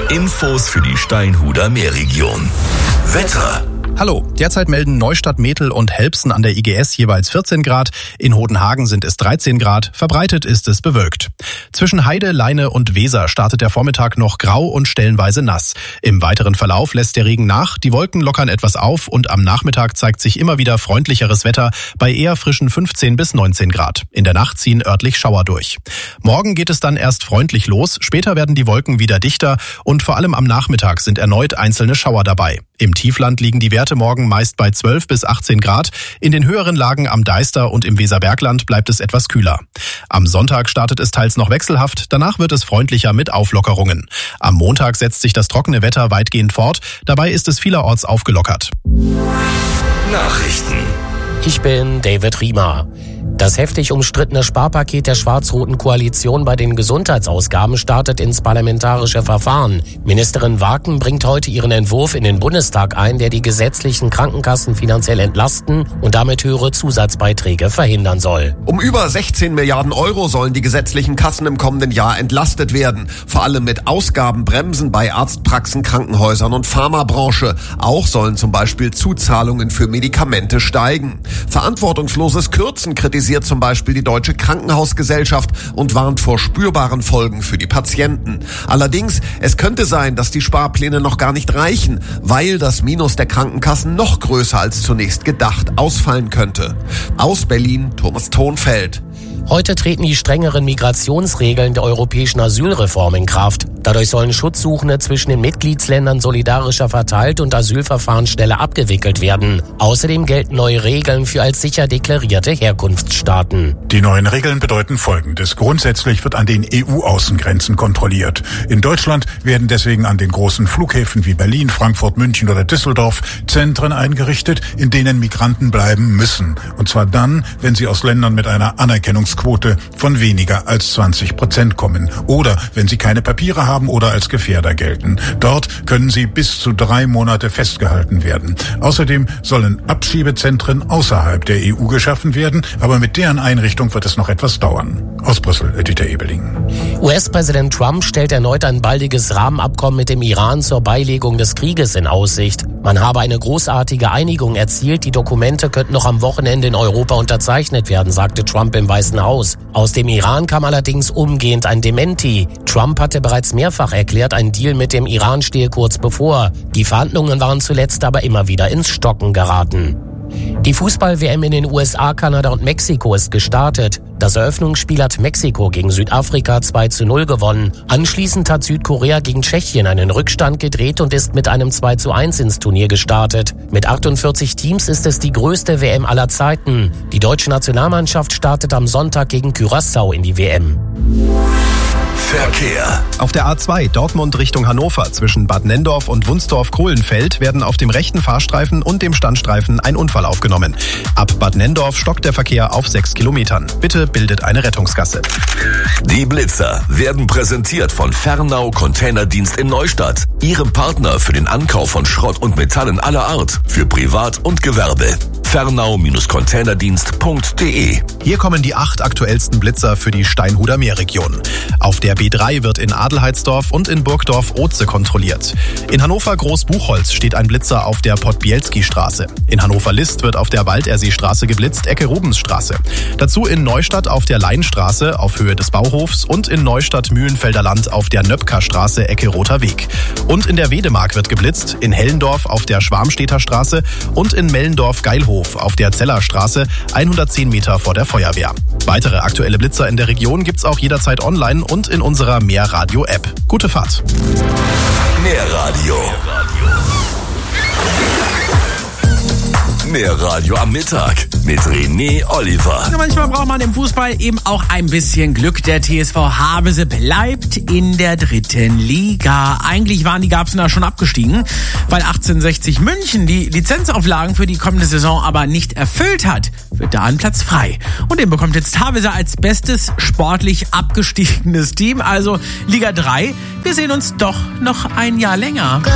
Infos für die Steinhuder Meerregion. Wetter. Hallo, derzeit melden Neustadt, Metel und Helbsen an der IGS jeweils 14 Grad, in Hodenhagen sind es 13 Grad, verbreitet ist es bewölkt. Zwischen Heide, Leine und Weser startet der Vormittag noch grau und stellenweise nass. Im weiteren Verlauf lässt der Regen nach, die Wolken lockern etwas auf und am Nachmittag zeigt sich immer wieder freundlicheres Wetter bei eher frischen 15 bis 19 Grad. In der Nacht ziehen örtlich Schauer durch. Morgen geht es dann erst freundlich los, später werden die Wolken wieder dichter und vor allem am Nachmittag sind erneut einzelne Schauer dabei. Im Tiefland liegen die Werte morgen meist bei 12 bis 18 Grad. In den höheren Lagen am Deister und im Weserbergland bleibt es etwas kühler. Am Sonntag startet es teils noch wechselhaft, danach wird es freundlicher mit Auflockerungen. Am Montag setzt sich das trockene Wetter weitgehend fort, dabei ist es vielerorts aufgelockert. Nachrichten. Ich bin David Riemer. Das heftig umstrittene Sparpaket der schwarz-roten Koalition bei den Gesundheitsausgaben startet ins parlamentarische Verfahren. Ministerin Waken bringt heute ihren Entwurf in den Bundestag ein, der die gesetzlichen Krankenkassen finanziell entlasten und damit höhere Zusatzbeiträge verhindern soll. Um über 16 Milliarden Euro sollen die gesetzlichen Kassen im kommenden Jahr entlastet werden. Vor allem mit Ausgabenbremsen bei Arztpraxen, Krankenhäusern und Pharmabranche. Auch sollen zum Beispiel Zuzahlungen für Medikamente steigen. Verantwortungsloses Kürzen kritisiert zum Beispiel die Deutsche Krankenhausgesellschaft und warnt vor spürbaren Folgen für die Patienten. Allerdings, es könnte sein, dass die Sparpläne noch gar nicht reichen, weil das Minus der Krankenkassen noch größer als zunächst gedacht ausfallen könnte. Aus Berlin, Thomas Thonfeld. Heute treten die strengeren Migrationsregeln der europäischen Asylreform in Kraft. Dadurch sollen Schutzsuchende zwischen den Mitgliedsländern solidarischer verteilt und Asylverfahren schneller abgewickelt werden. Außerdem gelten neue Regeln für als sicher deklarierte Herkunftsstaaten. Die neuen Regeln bedeuten Folgendes. Grundsätzlich wird an den EU-Außengrenzen kontrolliert. In Deutschland werden deswegen an den großen Flughäfen wie Berlin, Frankfurt, München oder Düsseldorf Zentren eingerichtet, in denen Migranten bleiben müssen. Und zwar dann, wenn sie aus Ländern mit einer Anerkennungsquote von weniger als 20% kommen oder wenn sie keine Papiere haben oder als Gefährder gelten. Dort können sie bis zu 3 Monate festgehalten werden. Außerdem sollen Abschiebezentren außerhalb der EU geschaffen werden, aber mit deren Einrichtung wird es noch etwas dauern. Aus Brüssel, Dieter Ebeling. US-Präsident Trump stellt erneut ein baldiges Rahmenabkommen mit dem Iran zur Beilegung des Krieges in Aussicht. Man habe eine großartige Einigung erzielt, die Dokumente könnten noch am Wochenende in Europa unterzeichnet werden, sagte Trump im Weißen Haus. Aus dem Iran kam allerdings umgehend ein Dementi. Trump hatte bereits mehrfach erklärt, ein Deal mit dem Iran stehe kurz bevor. Die Verhandlungen waren zuletzt aber immer wieder ins Stocken geraten. Die Fußball-WM in den USA, Kanada und Mexiko ist gestartet. Das Eröffnungsspiel hat Mexiko gegen Südafrika 2:0 gewonnen. Anschließend hat Südkorea gegen Tschechien einen Rückstand gedreht und ist mit einem 2:1 ins Turnier gestartet. Mit 48 Teams ist es die größte WM aller Zeiten. Die deutsche Nationalmannschaft startet am Sonntag gegen Curaçao in die WM. Verkehr. Auf der A2 Dortmund Richtung Hannover zwischen Bad Nenndorf und Wunsdorf-Kohlenfeld werden auf dem rechten Fahrstreifen und dem Standstreifen ein Unfall aufgenommen. Ab Bad Nenndorf stockt der Verkehr auf 6 Kilometern. Bitte bildet eine Rettungsgasse. Die Blitzer werden präsentiert von Fernau Containerdienst in Neustadt. Ihrem Partner für den Ankauf von Schrott und Metallen aller Art. Für Privat und Gewerbe. Fernau-Containerdienst.de. Hier kommen die 8 aktuellsten Blitzer für die Steinhuder Meerregion. Auf der B3 wird in Adelheidsdorf und in Burgdorf-Oetze kontrolliert. In Hannover Großbuchholz steht ein Blitzer auf der Podbielski-Straße. In Hannover-List wird auf der Waldersee-Straße geblitzt, Ecke Rubensstraße. Dazu in Neustadt auf der Leinstraße auf Höhe des Bauhofs und in Neustadt-Mühlenfelder Land auf der Nöpker-Straße, Ecke Roter Weg. Und in der Wedemark wird geblitzt, in Hellendorf auf der Schwarmstedter Straße und in Mellendorf-Geilhof auf der Zellerstraße, 110 Meter vor der Feuerwehr. Weitere aktuelle Blitzer in der Region gibt's auch jederzeit online und in unserer Meerradio-App. Gute Fahrt. Meerradio. Meerradio am Mittag mit René Oliver. Ja, manchmal braucht man im Fußball eben auch ein bisschen Glück. Der TSV Havelse bleibt in der 3. Liga. Eigentlich waren die Garbsener schon abgestiegen, weil 1860 München die Lizenzauflagen für die kommende Saison aber nicht erfüllt hat. Wird da ein Platz frei. Und den bekommt jetzt Havelse als bestes sportlich abgestiegenes Team. Also Liga 3. Wir sehen uns doch noch ein Jahr länger.